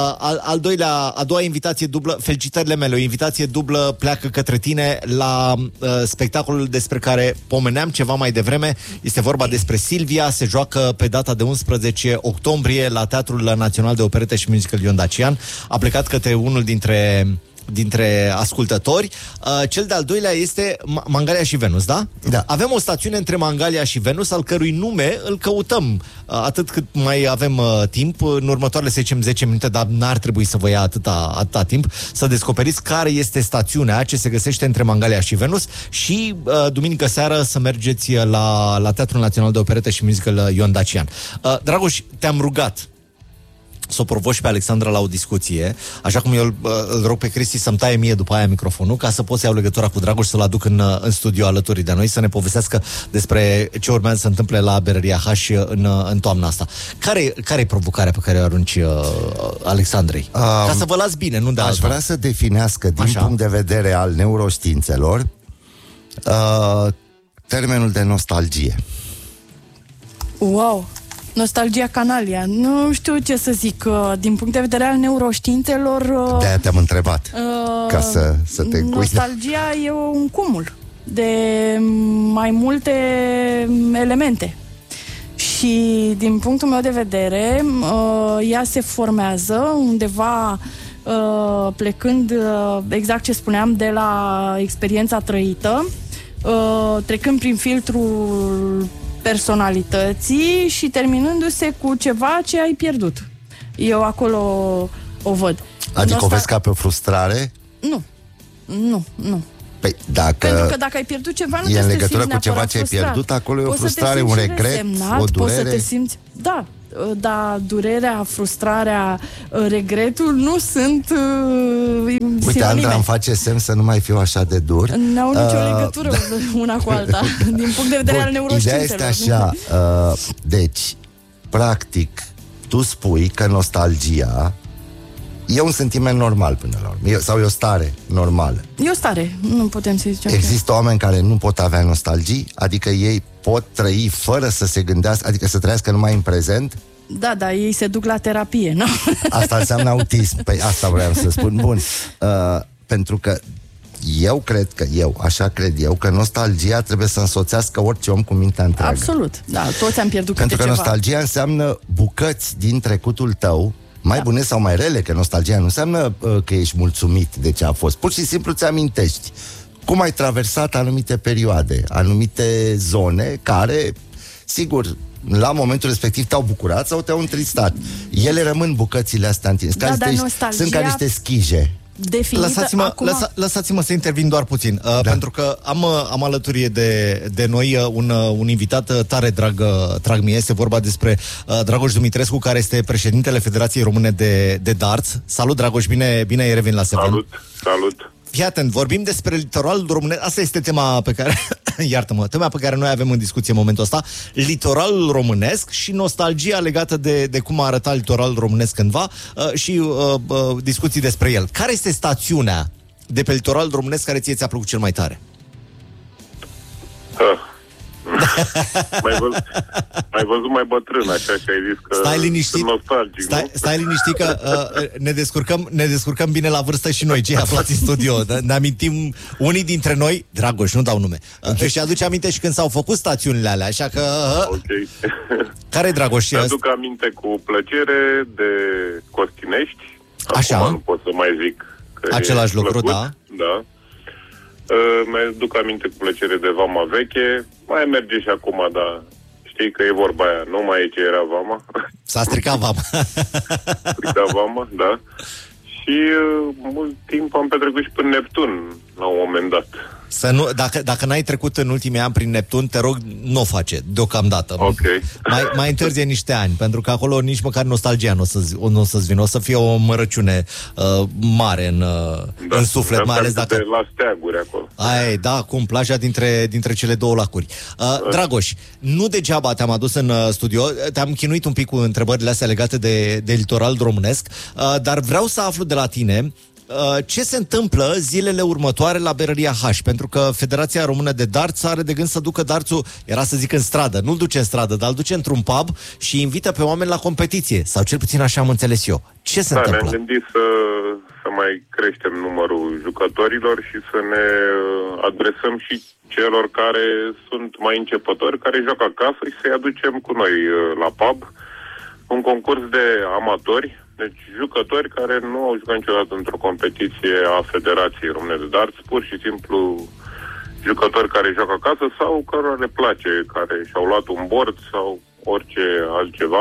A doua invitație dublă, felicitările mele, o invitație dublă pleacă către tine la spectacolul despre care pomeneam ceva mai devreme. Este vorba despre Silvia, se joacă pe data de 11 octombrie la Teatrul Național de Operetă și Musical Ion Dacian. A plecat către unul dintre ascultători. Cel de-al doilea este Mangalia și Venus, da? Da. Avem o stațiune între Mangalia și Venus, al cărui nume îl căutăm atât cât mai avem timp. În următoarele, să zicem, 10 minute, dar n-ar trebui să vă ia atâta timp să descoperiți care este stațiunea ce se găsește între Mangalia și Venus și duminică seară să mergeți la Teatrul Național de Operetă și Musical Ion Dacian. Dragoș, te-am rugat să o provoci pe Alexandra la o discuție, așa cum eu îl rog pe Cristi să-mi taie mie după aia microfonul, ca să pot să iau legătura cu Dragoș, să-l aduc în studio alături de noi, să ne povestească despre ce urmează să întâmple la Berăria H în toamna asta. Care e provocarea pe care o arunci Alexandrei? Ca să vă las bine, nu de Aș vrea să definească din punct de vedere al neuroștiințelor termenul de nostalgie. Wow! Nostalgia canalia. Nu știu ce să zic. Din punct de vedere al neuroștiințelor... De-aia te-am întrebat. Ca să te cuide. Nostalgia e un cumul de mai multe elemente. Și din punctul meu de vedere, ea se formează undeva plecând, exact ce spuneam, de la experiența trăită, trecând prin filtrul personalității și terminându-se cu ceva ce ai pierdut. Eu acolo o văd. Adică o vezi ca pe o frustrare? Nu. Păi, Pentru că dacă ai pierdut ceva, nu e în te legătură simți cu ceva neapărat ce ai frustrat. pierdut, acolo e o Poți să te frustrare, un simți regret, resemnat, o durere. Poți să te simți... Da, durerea, frustrarea, regretul nu sunt Uite, Andra îmi face semn să nu mai fiu așa de dur. N-au nicio legătură una cu alta, din punct de vedere al neuroștiințelor. Ideea este așa, deci, practic, tu spui că nostalgia e un sentiment normal până la urmă, sau e o stare normală. E o stare, nu putem să zicem. Există oameni care nu pot avea nostalgii, adică ei pot trăi fără să se gândească, adică să trăiască numai în prezent? Da, ei se duc la terapie, nu? Asta înseamnă autism. Păi asta vreau să spun. Bun. Pentru că așa cred eu, că nostalgia trebuie să însoțească orice om cu mintea întreagă. Absolut, da, toți am pierdut Pentru câte că ceva. nostalgia înseamnă bucăți din trecutul tău, mai bune sau mai rele, că nostalgia nu înseamnă că ești mulțumit de ce a fost. Pur și simplu ți amintești cum ai traversat anumite perioade, anumite zone care, sigur, la momentul respectiv te-au bucurat sau te-au întristat. Ele rămân bucățile astea în tine. Sunt ca niște schije. Definită, Lăsați-mă să intervin doar puțin, pentru că am alături de noi un invitat tare drag mie. Este vorba despre Dragoș Dumitrescu, care este președintele Federației Române de Darts. Salut, Dragoș, bine ai revenit la Seven. Salut. Fii atent, vorbim despre litoralul românesc. Asta este tema pe care, tema pe care noi avem în discuție în momentul ăsta. Litoralul românesc și nostalgia legată de cum a arătat litoralul românesc cândva și discuții despre el. Care este stațiunea de pe litoralul românesc care ți-a plăcut cel mai tare? Mai văzut mai bătrân, așa, și ai zis că stai liniștit, nostalgic, stai liniștit că ne descurcăm bine la vârstă și noi, cei aflați în studio. Ne amintim, unii dintre noi, Dragoș, nu dau nume, și aduce aminte și când s-au făcut stațiunile alea, așa că... Ok. Care, Dragoș? Mi-aduc aminte cu plăcere de Costinești. Așa. Acum nu pot să mai zic că același lucru, plăcut. Da. Mi-aduc aminte cu plăcere de Vama Veche. Mai merge și acum, dar știi că e vorba aia, nu mai e ce era Vama. S-a stricat Vama. Stricat Vama, da. Și mult timp am petrecut și până Neptun, la un moment dat. Dacă n-ai trecut în ultimii ani prin Neptun, te rog, nu o face, deocamdată. Ok. Mai întârzie niște ani, pentru că acolo nici măcar nostalgia nu o să-ți vină. O să fie o mărăciune mare în suflet, mai ales dacă... la steaguri acolo. Cum plaja dintre cele două lacuri. Dragoș, nu degeaba te-am adus în studio, te-am chinuit un pic cu întrebările astea legate de litoralul românesc, dar vreau să aflu de la tine ce se întâmplă zilele următoare la Berăria H, pentru că Federația Română de Darts are de gând să ducă dartsul, era să zic în stradă, nu-l duce în stradă, dar îl duce într-un pub și invită pe oameni la competiție, sau cel puțin așa am înțeles eu. Ce se întâmplă? Ne-am gândit să mai creștem numărul jucătorilor și să ne adresăm și celor care sunt mai începători, care joacă acasă, și să-i aducem cu noi la pub. Un concurs de amatori, deci jucători care nu au jucat niciodată într-o competiție a Federației Române de Darts, pur și simplu jucători care joacă acasă sau cărora le place, care și-au luat un board sau orice altceva,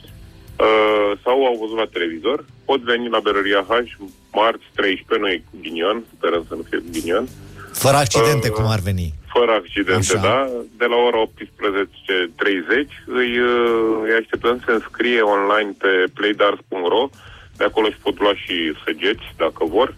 sau au văzut la televizor. Pot veni la Berăria H marți 13, nu e ghinion, sperăm să nu fie ghinion. Fără accidente, cum ar veni. Fără accidente, așa. Da. De la ora 18:30 îi așteptăm să se înscrie online pe playdars.ro. De acolo își pot lua și săgeți, dacă vor.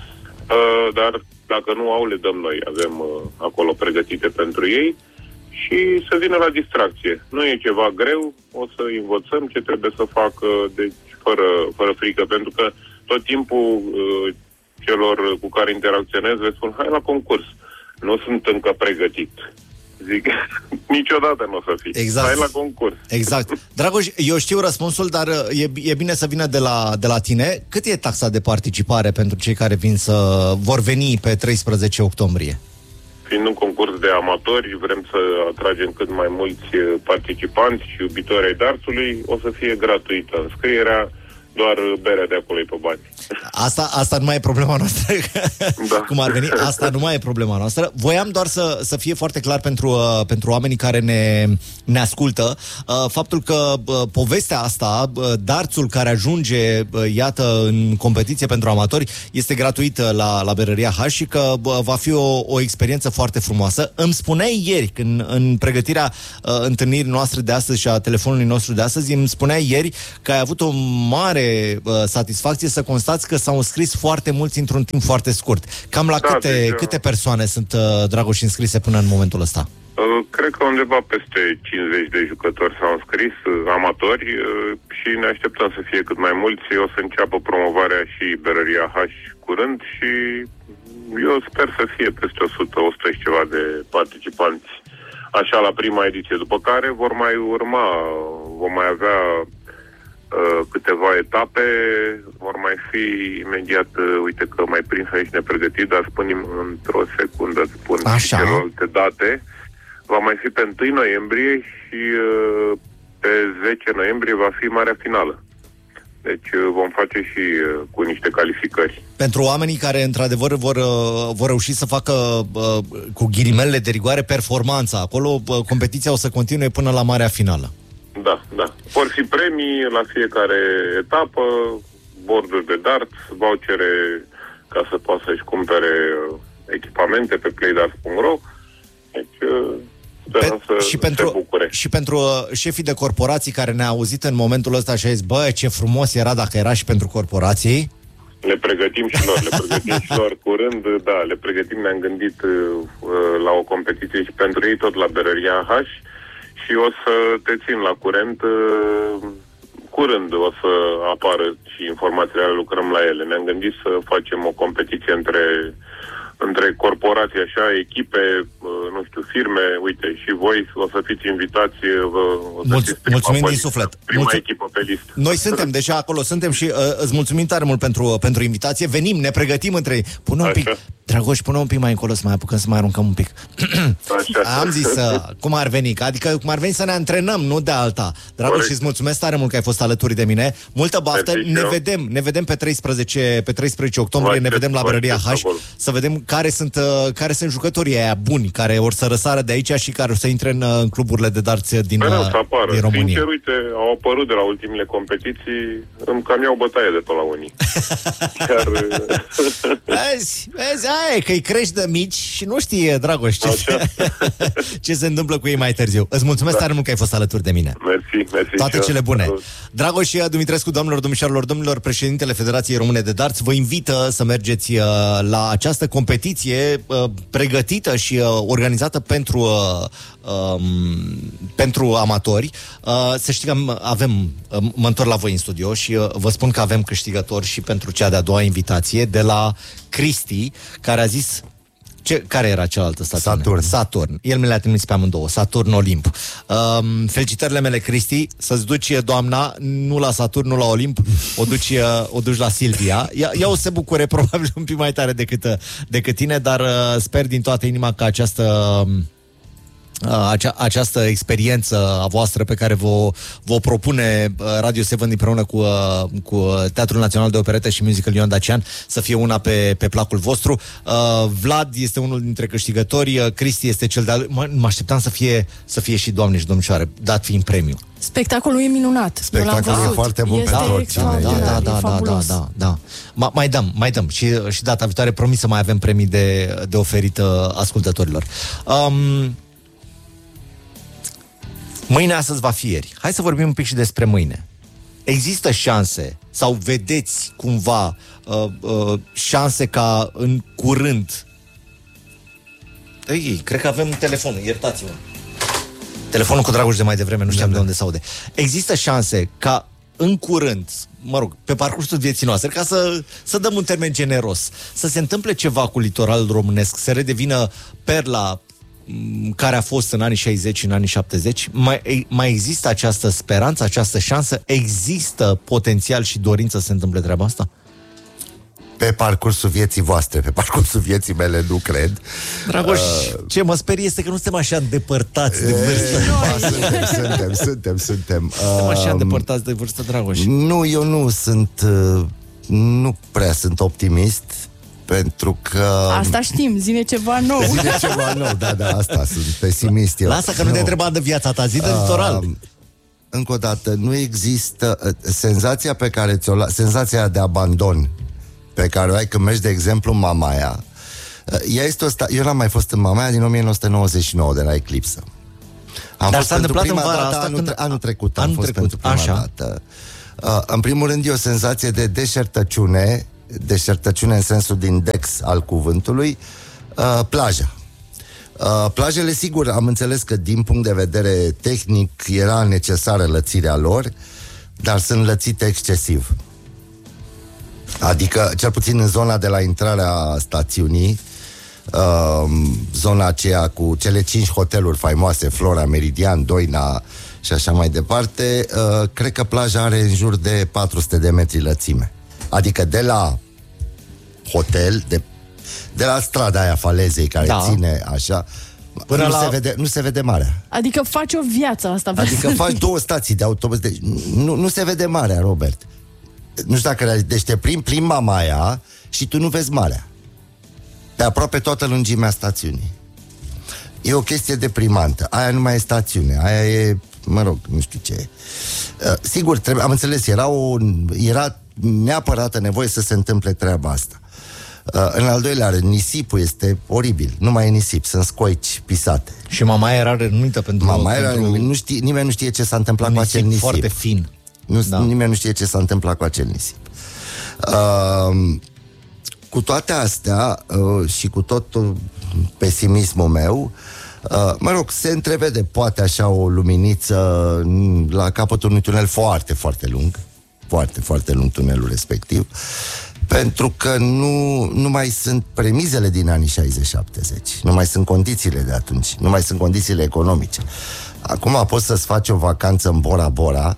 Dar dacă nu au, le dăm noi. Avem acolo pregătite pentru ei. Și să vină la distracție. Nu e ceva greu, o să învățăm ce trebuie să facă, deci fără frică, pentru că tot timpul celor cu care interacționez le spun, hai la concurs. Nu sunt încă pregătit. Zic, niciodată nu o să fii. Exact. Hai la concurs. Exact. Dragoș, eu știu răspunsul, dar e bine să vină de la tine. Cât e taxa de participare pentru cei care vor veni pe 13 octombrie? Fiind un concurs de amatori, vrem să atragem cât mai mulți participanți și iubitori ai dartsului, o să fie gratuită înscrierea. doar berea de acolo e pe bani. Asta nu mai e problema noastră. Da. Cum ar veni? Asta nu mai e problema noastră. Voiam doar să fie foarte clar pentru oamenii care ne ascultă faptul că povestea asta, darțul care ajunge, iată, în competiție pentru amatori, este gratuită la Berăria H și că va fi o experiență foarte frumoasă. Îmi spuneai ieri, când în pregătirea întâlnirii noastre de astăzi și a telefonului nostru de astăzi, îmi spuneai ieri că ai avut o mare satisfacție să constați că s-au înscris foarte mulți într-un timp foarte scurt. Cam la câte persoane sunt, Dragoș, înscrise până în momentul ăsta? Cred că undeva peste 50 de jucători s-au înscris, amatori, și ne așteptăm să fie cât mai mulți. O să înceapă promovarea și Berăria H curând și eu sper să fie peste 100 și ceva de participanți așa la prima ediție, după care vor mai urma, vom mai avea câteva etape, vor mai fi imediat, uite că mai prins aici nepregătit, dar spunem într-o secundă, îți spun și celelalte date. Va mai fi pe 1 noiembrie și pe 10 noiembrie va fi marea finală. Deci vom face și cu niște calificări. Pentru oamenii care într-adevăr vor reuși să facă cu ghilimelele de rigoare performanța acolo, competiția o să continue până la marea finală. Da. Vor fi premii la fiecare etapă, borduri de darts, vouchere ca să poată să-și cumpere echipamente pe playdarts.ro. Deci și pentru șefii de corporații care ne-au auzit în momentul ăsta și au zis, bă, ce frumos era dacă era și pentru corporații. Le pregătim și lor, curând, da, le pregătim, ne-am gândit la o competiție și pentru ei tot la Berăria H. Și o să te țin la curent. Curând o să apară și informațiile, lucrăm la ele. Ne-am gândit să facem o competiție între corporații, așa, echipe, nu știu, firme, uite, și voi o să fiți invitați. Mulțumim din suflet. Prima echipă pe listă. Noi suntem, deja acolo suntem și îți mulțumim tare mult pentru invitație. Venim, ne pregătim între ei. Pune un pic, Dragoș, pune un pic mai încolo să mai apucăm să mai aruncăm un pic. Am zis, cum ar veni? Adică cum ar veni să ne antrenăm, nu de alta. Dragoș, îți mulțumesc tare mult că ai fost alături de mine. Multă baftă, ne vedem pe 13 octombrie, ne vedem la Berăria H, să vedem care sunt jucătorii aia buni, care or să răsară de aici și care o să intre în cluburile de darts din România. Sincer, uite, au apărut de la ultimele competiții, îmi cam iau bătaie de pe la unii. Vezi, aia e, că îi crești de mici și nu știi, Dragoș, ce se întâmplă cu ei mai târziu. Îți mulțumesc tare mult că ai fost alături de mine. Mersi. Toate cele bune. Dragoș Dumitrescu, doamnelor, domnilor, președintele Federației Române de Darts, vă invită să mergeți la această competiție pregătită și organizată pentru amatori. Să știi că mă întorc la voi în studio și vă spun că avem câștigători și pentru cea de-a doua invitație de la Cristi, care a zis care era cealaltă stațiune? Saturn. El mi le-a trimis pe amândouă. Saturn Olimp. Felicitările mele, Cristi. Să-ți duci doamna nu la Saturn, nu la Olimp, o duci la Silvia. Ea o să se bucure probabil un pic mai tare decât tine, dar sper din toată inima că această experiență a voastră pe care vă propune Radio 7 împreună cu Teatrul Național de Operetă și Musical Ion Dacian să fie una pe placul vostru. Vlad este unul dintre câștigători, Cristi este cel de-al... Mă așteptam să fie și doamne și domnișoare, dat fiind premiu. Spectacolul e minunat. Spectacolul e foarte bun pentru oricine. Da. Mai dăm. Și data viitoare promit să mai avem premii de oferit ascultătorilor. Mâine astăzi va fi ieri. Hai să vorbim un pic și despre mâine. Există șanse sau vedeți cumva șanse ca în curând... Cred că avem telefonul, iertați-mă. Telefonul cu Dragoș de mai devreme, nu știam de unde se aude. Există șanse ca în curând, mă rog, pe parcursul vieții noastre, ca să dăm un termen generos, să se întâmple ceva cu litoralul românesc, să redevină perla care a fost în anii 60, în anii 70, mai există această speranță, această șansă? Există potențial și dorință să se întâmple treaba asta? Pe parcursul vieții voastre, pe parcursul vieții mele, nu cred. Dragoș, ce mă sperie este că nu suntem așa îndepărtați de vârstă. Suntem. Suntem așa îndepărtați de vârstă, Dragoș. Nu, eu nu sunt, nu prea sunt optimist, pentru că... Asta știm, zine ceva nou. Zine ceva nou, da, asta, sunt pesimist eu. Lasă că nu te întreba de viața ta, zi de litoral. Încă o dată, nu există senzația pe care senzația de abandon pe care o ai când mergi, de exemplu, în Mamaia. Ea este eu n-am mai fost în Mamaia din 1999, de la eclipsă. Dar s-a întâmplat în vara asta anul trecut am fost pentru prima dată. În primul rând e o senzație de deșertăciune în sensul din dex al cuvântului, plaja. Plajele, sigur, am înțeles că din punct de vedere tehnic era necesară lățirea lor, dar sunt lățite excesiv. Adică, cel puțin în zona de la intrarea stațiunii, zona aceea cu cele 5 hoteluri faimoase, Flora, Meridian, Doina și așa mai departe, cred că plaja are în jur de 400 de metri lățime. Adică de la hotel, de la strada aia Falezei, care ține așa, nu se vede marea. Adică faci o viață asta. Adică faci 2 stații de autobuz. Deci nu se vede marea, Robert. Nu știu dacă... Deci te plimbi Mamaia și tu nu vezi marea. De aproape toată lungimea stațiunii. E o chestie deprimantă. Aia nu mai e stațiune. Aia e... Mă rog, nu știu ce e. Sigur, am înțeles, era neapărată nevoie să se întâmple treaba asta. În al doilea rând, nisipul este oribil. Nu mai e nisip, sunt scoici pisate. Și Mamaia era renumită pentru... Nimeni nu știe ce s-a întâmplat cu acel nisip. Foarte fin. Nimeni nu știe ce s-a întâmplat cu acel nisip. Cu toate astea și cu tot pesimismul meu, mă rog, se întrevede poate așa o luminiță la capătul unui tunel foarte, foarte lung. Foarte, foarte lung tunelul respectiv. Pentru că nu mai sunt premizele din anii 60-70. Nu mai sunt condițiile de atunci. Nu mai sunt condițiile economice. Acum poți să-ți faci o vacanță în Bora Bora,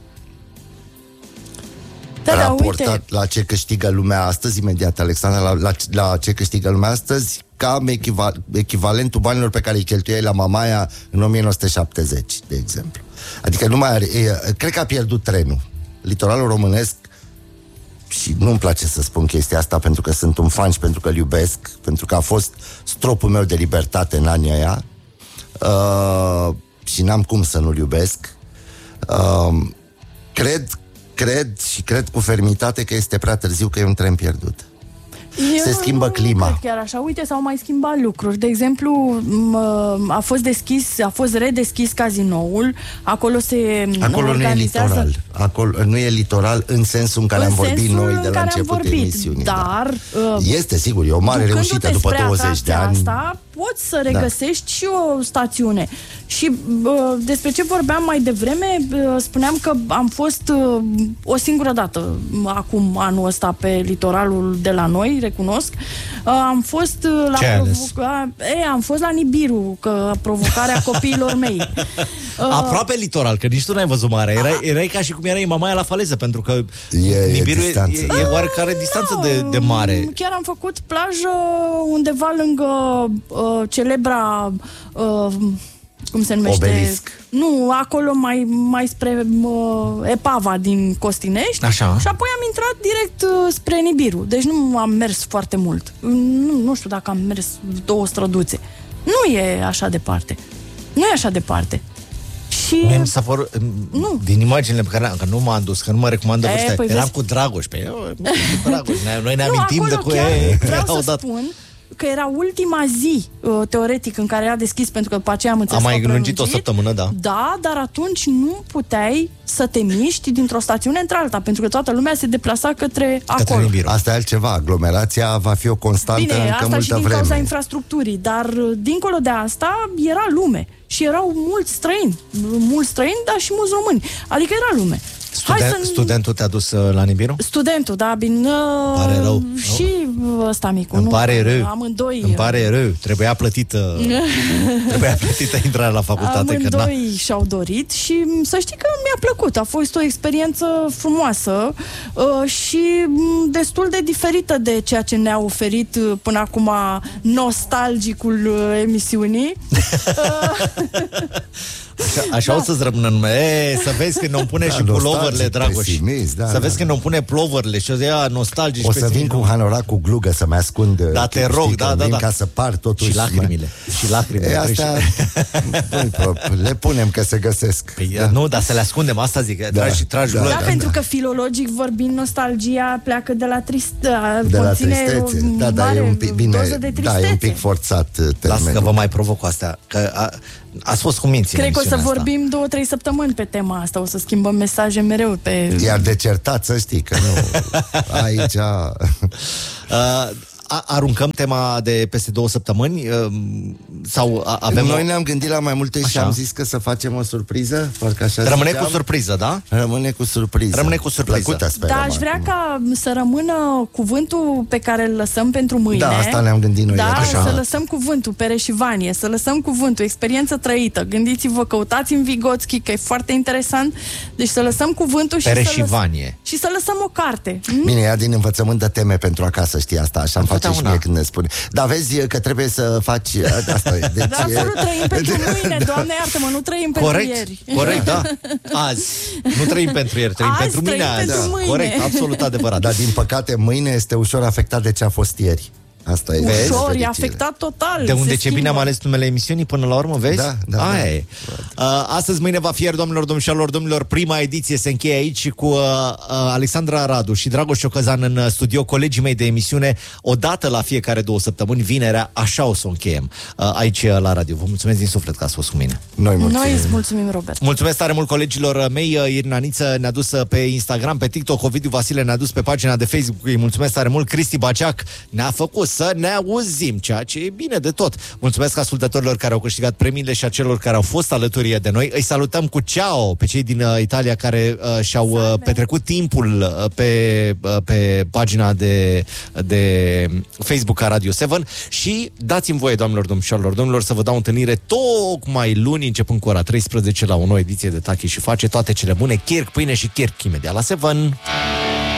raportat la ce câștigă lumea astăzi, imediat, Alexandra, la ce câștigă lumea astăzi, cam echivalentul banilor pe care îi cheltuiai la Mamaia în 1970, de exemplu. Adică nu mai are... Cred că a pierdut trenul. Litoralul românesc, și nu-mi place să spun chestia asta pentru că sunt un fan și pentru că îl iubesc, pentru că a fost stropul meu de libertate în anii aia, și n-am cum să nu-l iubesc. Cred cu fermitate că este prea târziu, că e un tren pierdut. Se schimbă clima. Chiar așa, uite, s-au mai schimbat lucruri. De exemplu, a fost redeschis cazinoul. Acolo nu e litoral. Acolo nu e litoral în sensul în care am vorbit noi de la începutul emisiunii. Dar este, sigur, e o mare reușită după 20 de ani. Asta, poți să regăsești și o stațiune. Și despre ce vorbeam mai devreme, spuneam că am fost o singură dată acum anul ăsta pe litoralul de la noi, recunosc. Am fost am fost la Nibiru, că provocarea copiilor mei. Aproape litoral, că nici tu n-ai văzut marea. Erai ca și cum erai în Mamaia la Faleză, pentru că Nibiru e oarecare distanță de mare. Chiar am făcut plajă undeva lângă celebra cum se numește? Obelisc. Nu, acolo mai spre Epava din Costinești. Așa. Și apoi am intrat direct spre Nibiru. Deci nu am mers foarte mult. Nu știu dacă am mers 2 străduțe. Nu e așa departe. Nu e așa departe. Și... Mi s-a părut, din imaginile pe care că nu m-am dus, că nu mă recomandă vârstea, eram cu Dragoș. Noi ne amintim de cu ei. Vreau să spun că era ultima zi, teoretic, în care era deschis, pentru că după aceea am înțeles. Am mai lungit o săptămână, da. Da, dar atunci nu puteai să te miști dintr-o stațiune într-alta, pentru că toată lumea se deplasa către acolo. Nibiru. Asta e altceva, aglomerația va fi o constantă încă multă vreme. Bine, asta și din cauza infrastructurii, dar dincolo de asta era lume. Și erau mulți străini, dar și mulți români. Adică era lume. Studentul te-a dus la Nibiru? Studentul, da, bine. Pare rău. Și ăsta micu. Îmi pare rău. Amândoi. Îmi pare rău. Trebuia plătită intrarea la facultate. Amândoi și-au dorit și să știi că mi-a plăcut. A fost o experiență frumoasă și destul de diferită de ceea ce ne-a oferit până acum nostalgicul emisiunii. Așa o să-ți rămână nume. Să vezi când ne-mi pune și puloverele, Dragoș. Să vezi când ne-mi pune ploverele și o să ia nostalgici. O să vin cu hanorac cu glugă să-mi ascund. Da, te rog, da. Ca să par totuși. Și lacrimile. Astea le punem că se găsesc. Păi, nu, dar să le ascundem, asta zic. Tragi glugă. Da, pentru că filologic vorbind, nostalgia pleacă de la tristețe. De la tristețe. Da, e un pic bine. Da, e un pic forțat termenul. Lasă că vă mai provoc cu astea. Că ați fost cu minții. Cred că o să vorbim 2-3 săptămâni pe tema asta. O să schimbăm mesaje mereu pe... Iar de certat, să știi că nu. Aici... Aruncăm tema de peste 2 săptămâni sau avem... Noi ne-am gândit la mai multe și am zis că să facem o surpriză. Rămâne cu surpriză, da? Rămâne cu surpriză. Plăcută, da, aș vrea ca să rămână cuvântul pe care îl lăsăm pentru mâine. Da, asta ne-am gândit noi. Da, să lăsăm cuvântul Pere și Vanie, să lăsăm cuvântul experiență trăită. Gândiți-vă, căutați în Vygotsky, că e foarte interesant. Deci să lăsăm cuvântul și Pere și Vanie. Și să lăsăm o carte. Bine, ea din învățământ de teme pentru acasă, știi asta. Așa îmi face și mie când ne spune. Dar vezi că trebuie să faci asta. Deci da, nu trăim pentru mâine, Doamne iartă-mă, nu trăim pentru ieri. Corect, da. Azi. Nu trăim pentru ieri, trăim pentru mâine azi. Pentru mâine. Corect, absolut adevărat. Dar din păcate mâine este ușor afectat de ce a fost ieri. Asta e. Ușor, e afectat total. De unde ce bine am ales numele emisiunii până la urmă, vezi? Da. Aia e. Astăzi, mâine va fi ieri, domnilor, prima ediție se încheie aici cu Alexandra Radu și Dragoș Ciocăzan în studio, colegii mei de emisiune, o dată la fiecare 2 săptămâni, vinerea, așa o să o încheiem aici la radio. Vă mulțumesc din suflet că ați fost cu mine. Noi îți mulțumim, Robert. Mulțumesc tare mult colegilor mei. Irina Niță ne-a dus pe Instagram, pe TikTok, Ovidiu Vasile ne-a dus pe pagina de Facebook. Îi mulțumesc tare mult. Cristi Baceac ne-a făcut să ne auzim, ceea ce e bine de tot. Mulțumesc ascultătorilor care au câștigat premiile și a celor care au fost alături de noi. Îi salutăm cu ciao pe cei din Italia care și-au petrecut timpul pe pagina de Facebook a Radio 7 și dați-mi voie, domnilor, să vă dau întâlnire tocmai luni, începând cu ora 13 la o nouă ediție de Tachi și Face. Toate cele bune, chirc, pâine și chirc imediat la 7.